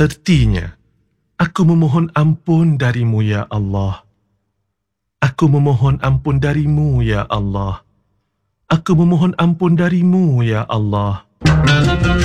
Ertinya, aku memohon ampun darimu, ya Allah. Aku memohon ampun darimu, ya Allah. Aku memohon ampun darimu, ya Allah.